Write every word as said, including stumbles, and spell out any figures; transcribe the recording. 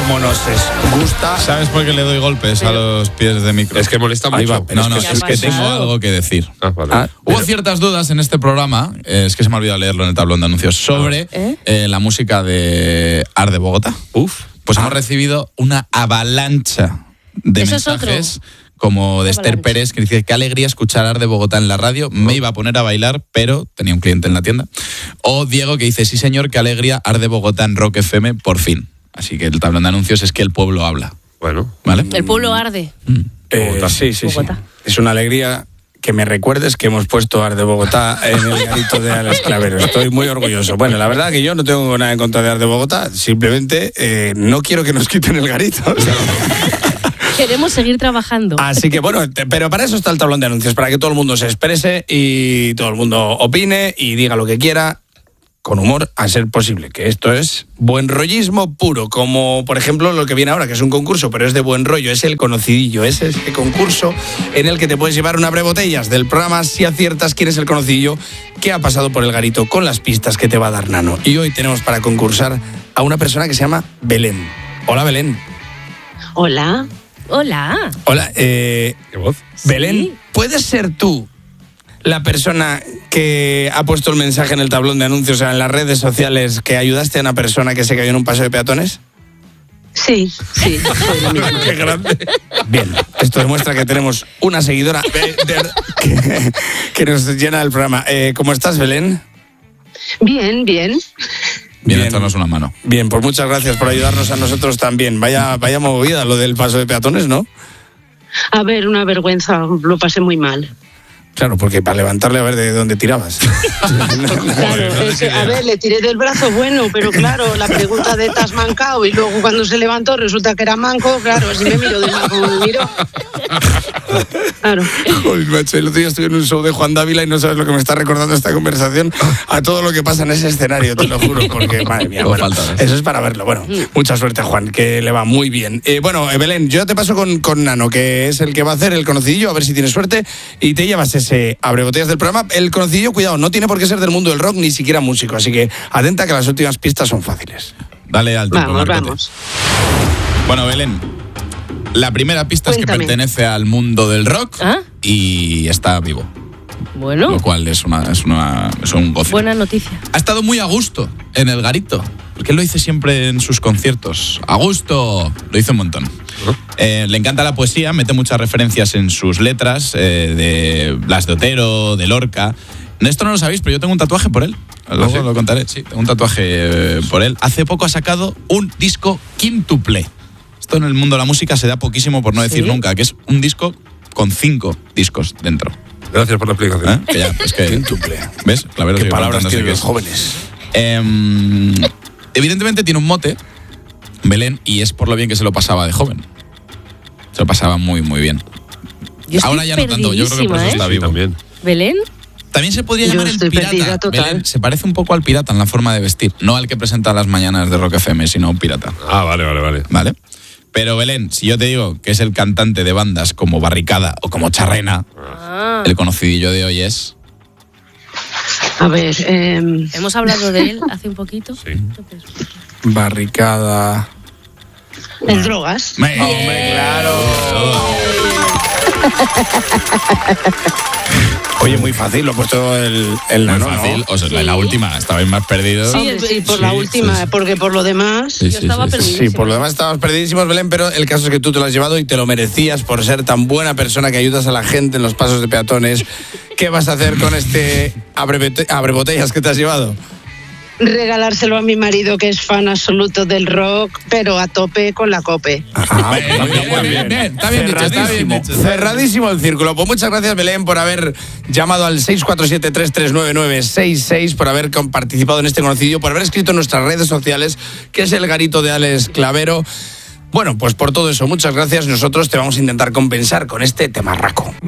como nos gusta. ¿Sabes por qué le doy golpes a los pies de micro? Es que molesta mucho. Ahí va, No, no, es es que tengo algo que decir. Ah, vale. Ah, Hubo pero- ciertas dudas en este programa, eh, es que se me ha olvidado leerlo en el tablón de anuncios, sobre ¿Eh? eh, la música de Art de Bogotá. Uf. Pues Ah. hemos recibido una avalancha de Eso es mensajes como de Esther Avalancha. Pérez, que dice: qué alegría escuchar Art de Bogotá en la radio, me iba a poner a bailar, pero tenía un cliente en la tienda. O Diego, que dice: sí señor, qué alegría, Art de Bogotá en Rock F M, por fin. Así que el tablón de anuncios es que el pueblo habla, Bueno. ¿vale? El pueblo arde. Eh, Bogotá. sí, sí, sí. Bogotá. Es una alegría que me recuerdes que hemos puesto Art de Bogotá en el garito de Alex Clavero. Estoy muy orgulloso. Bueno, la verdad que yo no tengo nada en contra de Art de Bogotá, simplemente eh, no quiero que nos quiten el garito. O sea. Queremos seguir trabajando. Así que bueno, te- pero para eso está el tablón de anuncios, para que todo el mundo se exprese y todo el mundo opine y diga lo que quiera, con humor a ser posible, que esto es buen rollismo puro, como por ejemplo lo que viene ahora, que es un concurso, pero es de buen rollo, es el conocidillo, es ese concurso en el que te puedes llevar una brebotellas del programa si aciertas quién es el conocidillo que ha pasado por el garito con las pistas que te va a dar Nano. Y hoy tenemos para concursar a una persona que se llama Belén. Hola Belén. Hola. Hola. Hola, eh, ¿Qué voz? Belén, ¿puedes ser tú la persona que ha puesto el mensaje en el tablón de anuncios, o sea, en las redes sociales, que ayudaste a una persona que se cayó en un paso de peatones? Sí, sí, soy la misma. ¡Qué grande! Bien, esto demuestra que tenemos una seguidora de- de- que, que nos llena el programa. Eh, ¿Cómo estás, Belén? Bien, bien. Viene Bien. a echarnos una mano. Bien, pues muchas gracias por ayudarnos a nosotros también. Vaya, vaya movida lo del paso de peatones, ¿no? A ver, una vergüenza, lo pasé muy mal. Claro, porque para levantarle a ver de dónde tirabas. Claro, es que, a ver, le tiré del brazo bueno, pero claro, la pregunta de ¿estás mancado? Y luego cuando se levantó resulta que era manco, claro, así me miró de mal como me miró. Claro. Joder, macho, el otro día estuve en un show de Juan Dávila y no sabes lo que me está recordando esta conversación a todo lo que pasa en ese escenario, te lo juro, porque, madre mía, Todo bueno, falta de eso. eso es para verlo. Bueno, mucha suerte, Juan, que le va muy bien. Eh, bueno, eh, Belén, yo te paso con, con Nano, que es el que va a hacer el conocidillo, a ver si tienes suerte, y te llevas ese abrebotellas del programa. El conocidillo, cuidado, no tiene por qué ser del mundo del rock, ni siquiera músico, así que atenta que las últimas pistas son fáciles. Dale al tiempo, Vamos, Marcote. vamos. Bueno, Belén, la primera pista es que Cuéntame. pertenece al mundo del rock ¿Ah? y está vivo, Bueno, lo cual es, una, es, una, es un goce. buena noticia. Ha estado muy a gusto en el garito, porque él lo dice siempre en sus conciertos. A gusto, lo dice un montón. Eh, le encanta la poesía, mete muchas referencias en sus letras, eh, de Blas de Otero, de Lorca. Esto no lo sabéis, pero yo tengo un tatuaje por él. Luego sí? lo contaré, sí, tengo un tatuaje eh, por él. Hace poco ha sacado un disco quíntuple. Esto en el mundo de la música se da poquísimo, por no decir ¿Sí? nunca, que es un disco con cinco discos dentro. Gracias por la explicación. ¿Eh? Que ya, es que, Quíntuple. ¿ves? Clavero ¿Qué sigue palabras preguntándose tienen qué los es. jóvenes? Eh, evidentemente tiene un mote, Belén, y es por lo bien que se lo pasaba de joven. Se lo pasaba muy, muy bien. Yo estoy Ahora ya no tanto, yo creo que por eso perdidísima, está ¿eh? vivo. También. Belén, También se podría Yo llamar el estoy pirata. perdida total. Belén, se parece un poco al pirata en la forma de vestir. No al que presenta las mañanas de Rock F M, sino un pirata. Ah, vale, vale, vale. ¿Vale? Pero Belén, si yo te digo que es el cantante de bandas como Barricada o como Charrena, ah, el conocidillo de hoy es... A ver, eh, hemos hablado de él hace un poquito. Sí. Barricada. en drogas. Me- ¡Hombre, claro! Oye, muy fácil, lo he puesto el, el Muy Nano, ¿no? fácil. O sea, la, la última, estabais más perdidos. Sí, Hombre, sí, por la sí, última, sí, sí. porque por lo demás... Sí, Yo sí, estaba sí, sí. perdidísima. Sí, por lo demás estabas perdidísimos, Belén, pero el caso es que tú te lo has llevado y te lo merecías por ser tan buena persona que ayudas a la gente en los pasos de peatones. ¿Qué vas a hacer con este abrebote- abrebotellas que te has llevado? Regalárselo a mi marido, que es fan absoluto del rock, pero a tope con la cope. Ah, Bien, muy bien, bien, bien. Está bien dicho, está bien Cerradísimo, dicho. cerradísimo el círculo. Pues muchas gracias, Belén, por haber llamado al seis cuatro siete, tres tres nueve nueve seis seis, por haber com- participado en este conocido, por haber escrito en nuestras redes sociales, que es el garito de Alex Clavero. Bueno, pues por todo eso, muchas gracias. Nosotros te vamos a intentar compensar con este temarraco.